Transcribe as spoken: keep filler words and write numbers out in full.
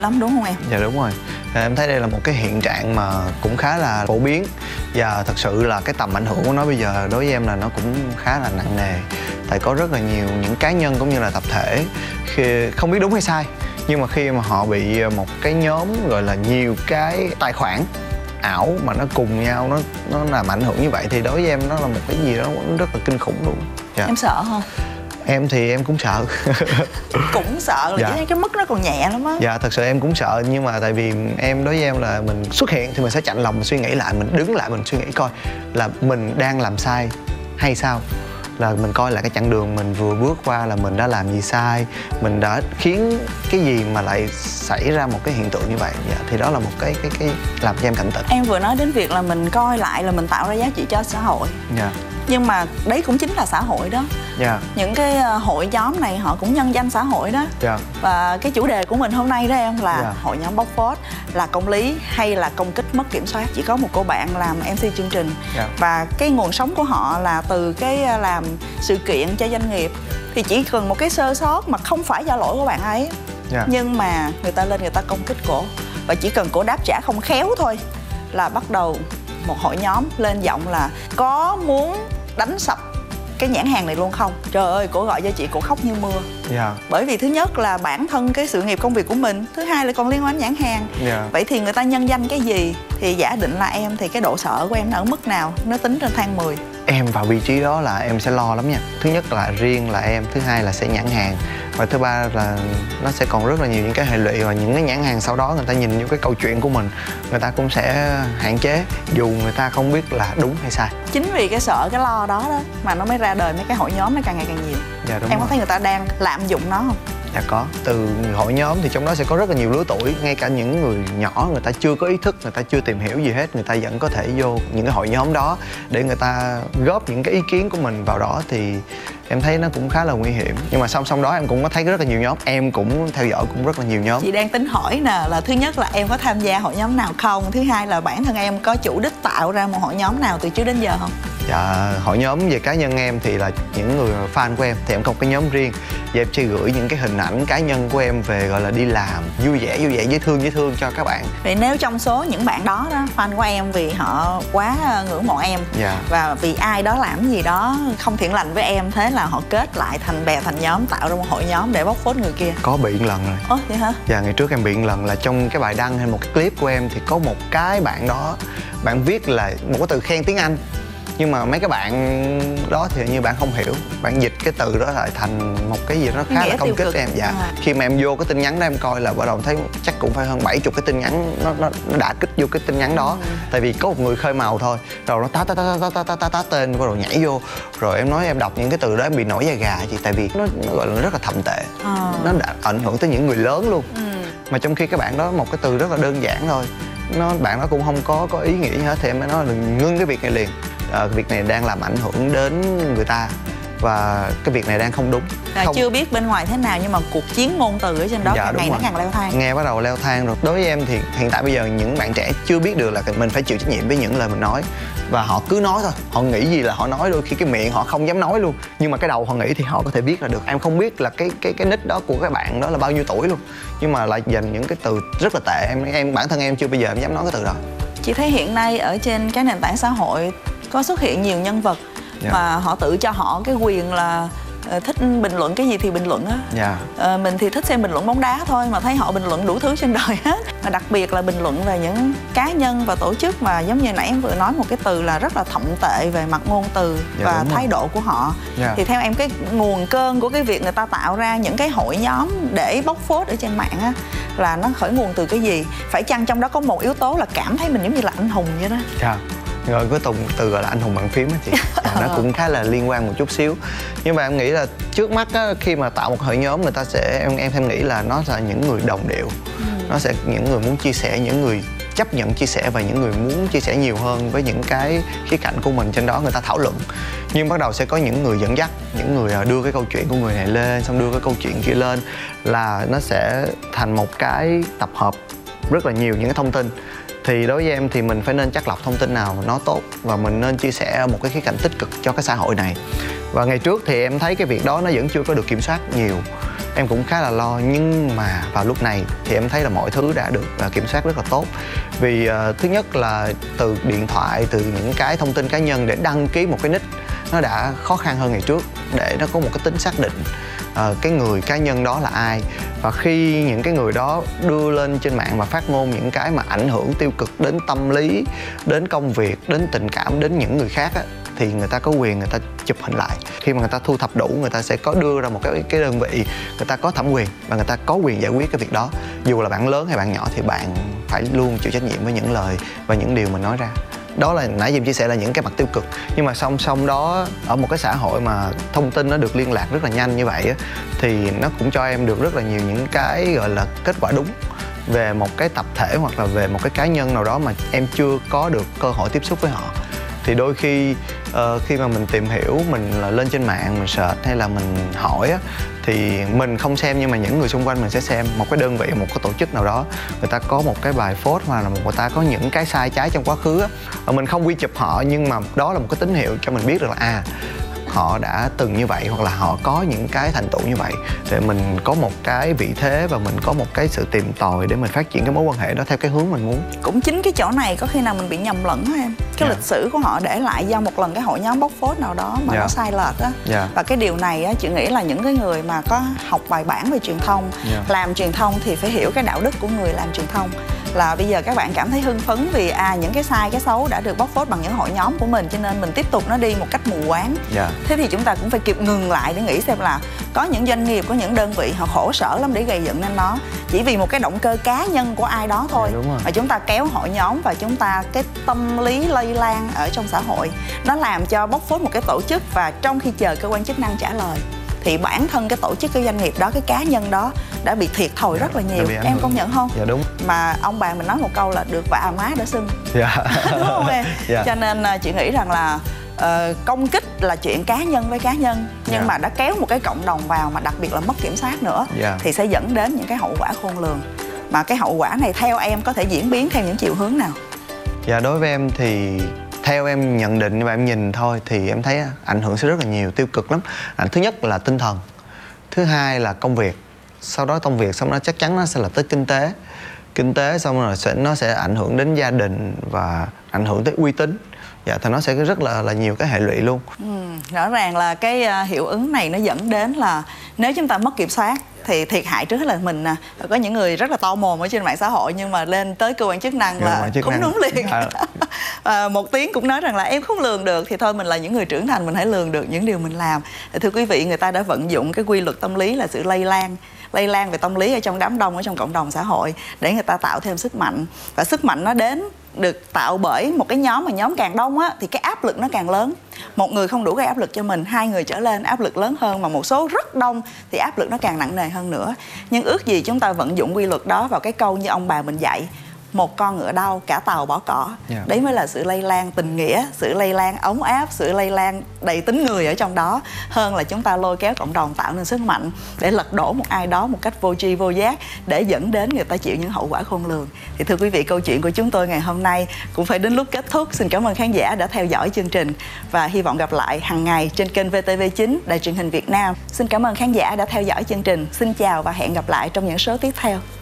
lắm đúng không em? Dạ đúng rồi. Em thấy đây là một cái hiện trạng mà cũng khá là phổ biến. Và thật sự là cái tầm ảnh hưởng của nó bây giờ đối với em là nó cũng khá là nặng nề. Tại có rất là nhiều những cá nhân cũng như là tập thể khi không biết đúng hay sai, nhưng mà khi mà họ bị một cái nhóm gọi là nhiều cái tài khoản ảo mà nó cùng nhau nó nó làm ảnh hưởng như vậy thì đối với em nó là một cái gì đó rất là kinh khủng luôn. Dạ. Em sợ không? Em thì em cũng sợ. Cũng sợ là dạ. Chỉ cái mức nó còn nhẹ lắm á. Dạ thật sự em cũng sợ, nhưng mà tại vì em đối với em là mình xuất hiện thì mình sẽ chạnh lòng, mình suy nghĩ lại, mình đứng lại mình suy nghĩ coi là mình đang làm sai hay sao, là mình coi lại cái chặng đường mình vừa bước qua là mình đã làm gì sai, mình đã khiến cái gì mà lại xảy ra một cái hiện tượng như vậy. Dạ, thì đó là một cái cái cái làm cho em cảnh tỉnh. Em vừa nói đến việc là mình coi lại là mình tạo ra giá trị cho xã hội. Dạ. Nhưng mà đấy cũng chính là xã hội đó. Dạ. Những cái hội nhóm này họ cũng nhân danh xã hội đó. Dạ. Và cái chủ đề của mình hôm nay đó em là dạ. hội nhóm bóc phốt là công lý hay là công kích mất kiểm soát. Chỉ có một cô bạn làm em xê chương trình. Dạ. Và cái nguồn sống của họ là từ cái làm sự kiện cho doanh nghiệp. Thì chỉ cần một cái sơ sót mà không phải do lỗi của bạn ấy. Dạ. Nhưng mà người ta lên người ta công kích cổ. Và chỉ cần cổ đáp trả không khéo thôi là bắt đầu một hội nhóm lên giọng là có muốn đánh sập cái nhãn hàng này luôn không? Trời ơi, cổ gọi cho chị, cổ khóc như mưa. Yeah. Bởi vì thứ nhất là bản thân cái sự nghiệp công việc của mình, thứ hai là còn liên quan đến nhãn hàng. Yeah. Vậy thì người ta nhân danh cái gì? Thì giả định là em thì cái độ sợ của em nó ở mức nào? Nó tính trên thang mười. Em vào vị trí đó là em sẽ lo lắm nha. Thứ nhất là riêng là em, thứ hai là sẽ nhãn hàng, và thứ ba là nó sẽ còn rất là nhiều những cái hệ lụy, và những cái nhãn hàng sau đó người ta nhìn vô cái câu chuyện của mình, người ta cũng sẽ hạn chế dù người ta không biết là đúng hay sai. Chính vì cái sợ, cái lo đó đó mà nó mới ra đời mấy cái hội nhóm nó càng ngày càng nhiều. Dạ, đúng em rồi. Có thấy người ta đang lạm dụng nó không? Dạ có. Từ hội nhóm thì trong đó sẽ có rất là nhiều lứa tuổi, ngay cả những người nhỏ người ta chưa có ý thức, người ta chưa tìm hiểu gì hết, người ta vẫn có thể vô những cái hội nhóm đó để người ta góp những cái ý kiến của mình vào đó, thì em thấy nó cũng khá là nguy hiểm. Nhưng mà song song đó em cũng có thấy rất là nhiều nhóm, em cũng theo dõi cũng rất là nhiều nhóm. Chị đang tính hỏi nè, là thứ nhất là em có tham gia hội nhóm nào không, thứ hai là bản thân em có chủ đích tạo ra một hội nhóm nào từ trước đến giờ không? Dạ, hội nhóm về cá nhân em thì là những người fan của em thì em có một cái nhóm riêng, và em sẽ gửi những cái hình ảnh cá nhân của em về gọi là đi làm vui vẻ vui vẻ dễ thương dễ thương cho các bạn. Vậy nếu trong số những bạn đó, đó fan của em vì họ quá ngưỡng mộ em, dạ. và vì ai đó làm gì đó không thiện lành với em, thế là họ kết lại thành bè thành nhóm, tạo ra một hội nhóm để bóc phốt người kia. Có bị một lần rồi. Ồ vậy hả? Dạ, ngày trước em bị một lần là trong cái bài đăng hay một cái clip của em thì có một cái bạn đó, bạn viết là một cái từ khen tiếng Anh, nhưng mà mấy cái bạn đó thì như bạn không hiểu, bạn dịch cái từ đó lại thành một cái gì đó khá là công kích em. Dạ. À. Khi mà em vô cái tin nhắn đó em coi là bắt đầu thấy chắc cũng phải hơn bảy chục cái tin nhắn nó nó, nó đả kích vô cái tin nhắn đó. Ừ. Tại vì có một người khơi mào thôi, rồi nó tá tá tá tá tá tá tá, tá tên, bắt đầu nhảy vô, rồi em nói em đọc những cái từ đó em bị nổi da gà chị, tại vì nó, nó gọi là rất là thậm tệ. À. Nó đã ảnh hưởng tới những người lớn luôn. Ừ. Mà trong khi các bạn đó một cái từ rất là đơn giản thôi, nó bạn đó cũng không có có ý nghĩ gì hết, thì em mới nói là ngưng cái việc này liền. À, việc này đang làm ảnh hưởng đến người ta và cái việc này đang không đúng. Là không... chưa biết bên ngoài thế nào nhưng mà cuộc chiến ngôn từ ở trên đó dạ, càng ngày nó càng leo thang. Nghe bắt đầu leo thang rồi. Đối với em thì hiện tại bây giờ những bạn trẻ chưa biết được là mình phải chịu trách nhiệm với những lời mình nói, và họ cứ nói thôi, họ nghĩ gì là họ nói, đôi khi cái miệng họ không dám nói luôn, nhưng mà cái đầu họ nghĩ thì họ có thể viết ra được. Em không biết là cái cái cái nick đó của các bạn đó là bao nhiêu tuổi luôn, nhưng mà lại dành những cái từ rất là tệ. Em em bản thân em chưa bao giờ em dám nói cái từ đó. Chị thấy hiện nay ở trên cái nền tảng xã hội có xuất hiện nhiều nhân vật yeah. mà họ tự cho họ cái quyền là uh, thích bình luận cái gì thì bình luận á. Yeah. Uh, mình thì thích xem bình luận bóng đá thôi mà thấy họ bình luận đủ thứ trên đời hết. Mà đặc biệt là bình luận về những cá nhân và tổ chức mà giống như nãy em vừa nói một cái từ là rất là thậm tệ về mặt ngôn từ yeah, và thái độ của họ. Yeah. Thì theo em cái nguồn cơn của cái việc người ta tạo ra những cái hội nhóm để bóc phốt ở trên mạng á là nó khởi nguồn từ cái gì? Phải chăng trong đó có một yếu tố là cảm thấy mình giống như là anh hùng vậy đó? Yeah. Rồi cái từ, từ gọi là anh hùng bàn phím á chị. À, nó cũng khá là liên quan một chút xíu. Nhưng mà em nghĩ là trước mắt á, khi mà tạo một hội nhóm người ta sẽ em em em nghĩ là nó là những người đồng điệu. Ừ. Nó sẽ những người muốn chia sẻ, những người chấp nhận chia sẻ và những người muốn chia sẻ nhiều hơn với những cái khía cạnh của mình trên đó, người ta thảo luận. Nhưng bắt đầu sẽ có những người dẫn dắt, những người đưa cái câu chuyện của người này lên, xong đưa cái câu chuyện kia lên, là nó sẽ thành một cái tập hợp rất là nhiều những cái thông tin. Thì đối với em thì mình phải nên chắt lọc thông tin nào nó tốt, và mình nên chia sẻ một cái khía cạnh tích cực cho cái xã hội này. Và ngày trước thì em thấy cái việc đó nó vẫn chưa có được kiểm soát nhiều. em cũng khá là lo. Nhưng mà vào lúc này thì em thấy là mọi thứ đã được uh, kiểm soát rất là tốt. Vì uh, thứ nhất là từ điện thoại, từ những cái thông tin cá nhân để đăng ký một cái nick nó đã khó khăn hơn ngày trước, để nó có một cái tính xác định uh, cái người cá nhân đó là ai. Và khi những cái người đó đưa lên trên mạng và phát ngôn những cái mà ảnh hưởng tiêu cực đến tâm lý, đến công việc, đến tình cảm, đến những người khác á, thì người ta có quyền người ta chụp hình lại. Khi mà người ta thu thập đủ, người ta sẽ có đưa ra một cái cái đơn vị, người ta có thẩm quyền và người ta có quyền giải quyết cái việc đó. Dù là bạn lớn hay bạn nhỏ thì bạn phải luôn chịu trách nhiệm với những lời và những điều mình nói ra. Đó là nãy giờ em chia sẻ là những cái mặt tiêu cực. Nhưng mà song song đó, ở một cái xã hội mà thông tin nó được liên lạc rất là nhanh như vậy á, thì nó cũng cho em được rất là nhiều những cái gọi là kết quả đúng về một cái tập thể hoặc là về một cái cá nhân nào đó mà em chưa có được cơ hội tiếp xúc với họ. Thì đôi khi uh, khi mà mình tìm hiểu, mình là lên trên mạng mình search hay là mình hỏi á, thì mình không xem nhưng mà những người xung quanh mình sẽ xem. Một cái đơn vị, một cái tổ chức nào đó, người ta có một cái bài post hoặc là người ta có những cái sai trái trong quá khứ á, mình không quy chụp họ nhưng mà đó là một cái tín hiệu cho mình biết được là à, họ đã từng như vậy hoặc là họ có những cái thành tựu như vậy, để mình có một cái vị thế và mình có một cái sự tìm tòi để mình phát triển cái mối quan hệ đó theo cái hướng mình muốn. Cũng chính cái chỗ này có khi nào mình bị nhầm lẫn hả em? Cái yeah. lịch sử của họ để lại do một lần cái hội nhóm bóc phốt nào đó mà yeah. nó sai lệch á. Yeah. Và cái điều này á, chị nghĩ là những cái người mà có học bài bản về truyền thông, yeah. làm truyền thông thì phải hiểu cái đạo đức của người làm truyền thông. Là bây giờ các bạn cảm thấy hưng phấn vì à những cái sai, cái xấu đã được bóc phốt bằng những hội nhóm của mình, cho nên mình tiếp tục nó đi một cách mù quáng. Yeah. Thế thì chúng ta cũng phải kịp ngừng lại để nghĩ xem là có những doanh nghiệp, có những đơn vị họ khổ sở lắm để gây dựng nên nó chỉ vì một cái động cơ cá nhân của ai đó thôi. Yeah, và chúng ta kéo hội nhóm và chúng ta cái tâm lý lây lan ở trong xã hội, nó làm cho bóc phốt một cái tổ chức, và trong khi chờ cơ quan chức năng trả lời thì bản thân cái tổ chức, cái doanh nghiệp đó, cái cá nhân đó đã bị thiệt thòi rất là nhiều. Em công nhận không? Dạ đúng. Mà ông bà mình nói một câu là được vạ má đã xưng. Dạ. Đúng không em? Dạ. Cho nên chị nghĩ rằng là uh, công kích là chuyện cá nhân với cá nhân, nhưng yeah. mà đã kéo một cái cộng đồng vào, mà đặc biệt là mất kiểm soát nữa, yeah. thì sẽ dẫn đến những cái hậu quả khôn lường. Mà cái hậu quả này theo em có thể diễn biến theo những chiều hướng nào? Dạ đối với em thì theo em nhận định và em nhìn thôi thì em thấy ảnh hưởng sẽ rất là nhiều, tiêu cực lắm. Thứ nhất là tinh thần, thứ hai là công việc, sau đó công việc xong đó chắc chắn nó sẽ là tới kinh tế, kinh tế xong rồi sẽ nó sẽ ảnh hưởng đến gia đình và ảnh hưởng tới uy tín. Dạ thì nó sẽ rất là là nhiều cái hệ lụy luôn. Ừ, rõ ràng là cái uh, hiệu ứng này nó dẫn đến là nếu chúng ta mất kiểm soát thì thiệt hại trước hết là mình nè. Có những người rất là to mồm ở trên mạng xã hội nhưng mà lên tới cơ quan chức năng yeah, là cũng đúng liền. À. à, một tiếng cũng nói rằng là em không lường được, thì thôi mình là những người trưởng thành, mình hãy lường được những điều mình làm. Thưa quý vị, người ta đã vận dụng cái quy luật tâm lý là sự lây lan lây lan về tâm lý ở trong đám đông, ở trong cộng đồng xã hội, để người ta tạo thêm sức mạnh. Và sức mạnh nó đến được tạo bởi một cái nhóm, mà nhóm càng đông á thì cái áp lực nó càng lớn. Một người không đủ gây áp lực cho mình, hai người trở lên áp lực lớn hơn, mà một số rất đông thì áp lực nó càng nặng nề hơn nữa. Nhưng ước gì chúng ta vận dụng quy luật đó vào cái câu như ông bà mình dạy: một con ngựa đau cả tàu bỏ cỏ. Yeah. Đấy mới là sự lây lan tình nghĩa, sự lây lan ấm áp, sự lây lan đầy tính người ở trong đó, hơn là chúng ta lôi kéo cộng đồng tạo nên sức mạnh để lật đổ một ai đó một cách vô tri vô giác, để dẫn đến người ta chịu những hậu quả khôn lường. Thì thưa quý vị, câu chuyện của chúng tôi ngày hôm nay cũng phải đến lúc kết thúc. Xin cảm ơn khán giả đã theo dõi chương trình và hy vọng gặp lại hàng ngày trên kênh vê tê vê chín, Đài truyền hình Việt Nam. Xin cảm ơn khán giả đã theo dõi chương trình. Xin chào và hẹn gặp lại trong những số tiếp theo.